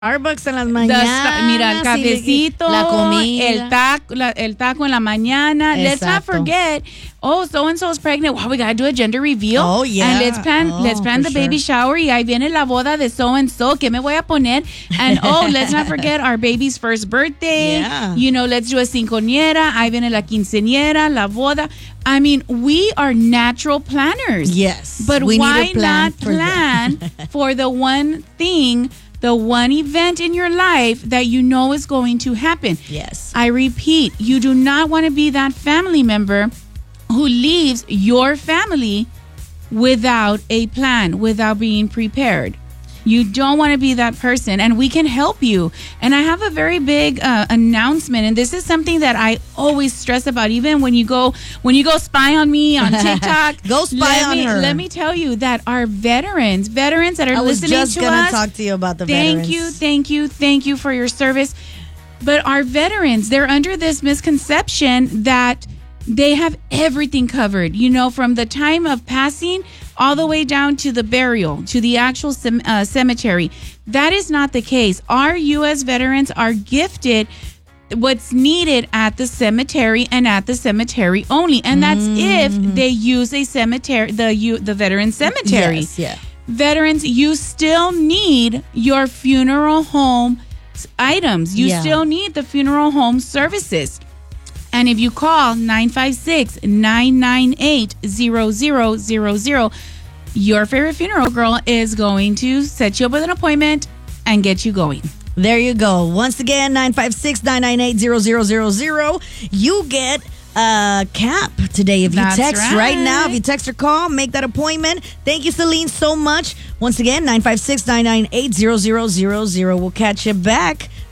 Starbucks en las mañanas. Mira, el cafecito, la comida. el taco en la mañana. Exacto. Let's not forget, so and so is pregnant. Wow, we gotta do a gender reveal. Oh, yeah. And let's plan the baby shower. Y ahí viene la boda de so and so. ¿Qué me voy a poner? And let's not forget our baby's first birthday. Yeah. Let's do a quinceañera. Ahí viene la quinceañera, la boda. I mean, we are natural planners. Yes. But we why need to plan not plan for the one thing, the one event in your life that you know is going to happen? Yes. I repeat, you do not want to be that family member who leaves your family without a plan, without being prepared. You don't want to be that person, and we can help you. And I have a very big announcement, and this is something that I always stress about. Even when you go spy on me on TikTok, Go spy on her. Let me tell you that our veterans that are listening to us. I was just going to talk to you about the veterans. Thank you for your service. But our veterans, they're under this misconception that they have everything covered, from the time of passing all the way down to the burial, to the actual cemetery. That is not the case. Our U.S. veterans are gifted what's needed at the cemetery and at the cemetery only. And that's if they use a cemetery, the veteran cemetery. Yes, yeah. Veterans, you still need your funeral home items. You still need the funeral home services. And if you call 956-998-0000, your favorite funeral girl is going to set you up with an appointment and get you going. There you go. Once again, 956-998-0000. You get a cap today if you text right now. If you text or call, make that appointment. Thank you, Celine, so much. Once again, 956-998-0000. We'll catch you back